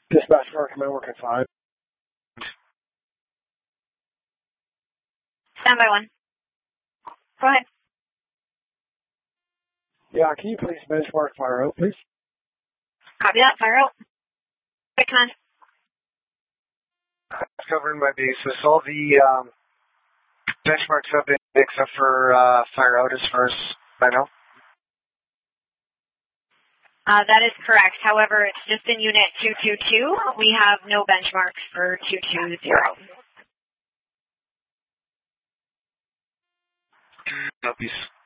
Dispatch Fire Command working 5. Stand by 1. Go ahead. Yeah, can you please benchmark fire out, please? Copy that. Fire out. Quick command. Covering my basis. All the benchmarks have been except for fire out as far as I know. That is correct. However, it's just in Unit 222. We have no benchmarks for 220. Copies.